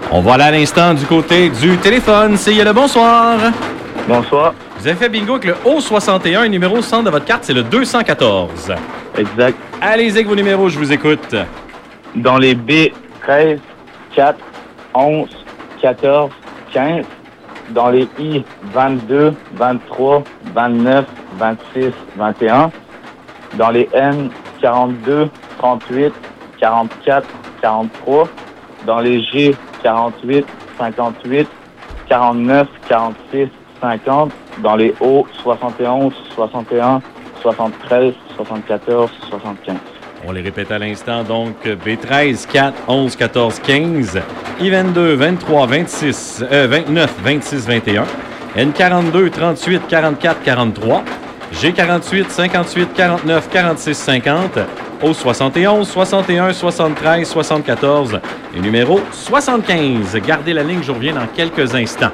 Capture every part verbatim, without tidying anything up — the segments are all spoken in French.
On va aller à l'instant du côté du téléphone. C'est le bonsoir. Bonsoir. Vous avez fait bingo avec le O soixante et un. Le numéro centre de votre carte, c'est le deux cent quatorze. Exact. Allez-y avec vos numéros, je vous écoute. Dans les B, treize, quatre, onze, quatorze, quinze. Dans les I, vingt-deux, vingt-trois, vingt-neuf, vingt-six, vingt et un. Dans les N, quarante-deux, trente-huit, quarante-quatre, quarante-trois. Dans les G, quarante-huit, cinquante-huit, quarante-neuf, quarante-six, cinquante. Dans les O, soixante et onze, soixante et un, soixante-treize, soixante-quatorze, soixante-quinze. On les répète à l'instant, donc B treize, quatre, onze, quatorze, quinze, I vingt-deux, vingt-trois, vingt-six, euh, vingt-neuf, vingt-six, vingt et un, N quarante-deux, trente-huit, quarante-quatre, quarante-trois, G quarante-huit, cinquante-huit, quarante-neuf, quarante-six, cinquante, O soixante et onze, soixante et un, soixante-treize, soixante-quatorze et numéro soixante-quinze. Gardez la ligne, je reviens dans quelques instants.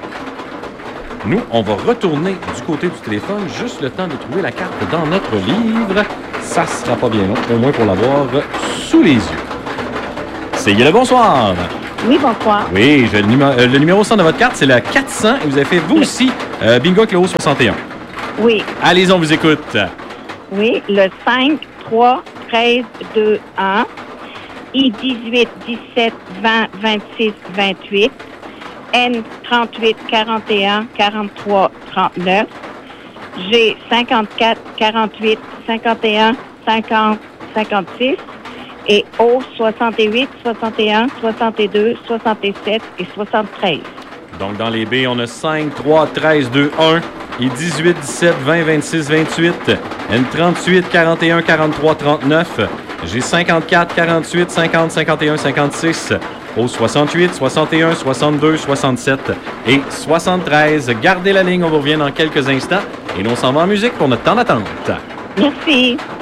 Nous, on va retourner du côté du téléphone, juste le temps de trouver la carte dans notre livre. Ça sera pas bien long, au moins pour l'avoir sous les yeux. C'est le bonsoir. Oui, bonsoir. Oui, je, le, numé- euh, le numéro cent de votre carte, c'est le quatre cents. Et vous avez fait, vous aussi, euh, bingo avec le O soixante et un. Oui. Allez, on vous écoute. Oui, le cinq, trois, treize, deux, un. I dix-huit, dix-sept, vingt, vingt-six, vingt-huit. N trente-huit, quarante et un, quarante-trois, trente-neuf. G cinquante-quatre, quarante-huit, cinquante et un, cinquante, cinquante-six. Et O soixante-huit, soixante et un, soixante-deux, soixante-sept et soixante-treize. Donc, dans les B, on a cinq, trois, treize, deux, un. I dix-huit, dix-sept, vingt, vingt-six, vingt-huit. N trente-huit, quarante et un, quarante-trois, trente-neuf. G cinquante-quatre, quarante-huit, cinquante, cinquante et un, cinquante-six. O soixante-huit, soixante et un, soixante-deux, soixante-sept et soixante-treize. Gardez la ligne, on vous revient dans quelques instants. Et nous, on s'en va en musique pour notre temps d'attente. Merci.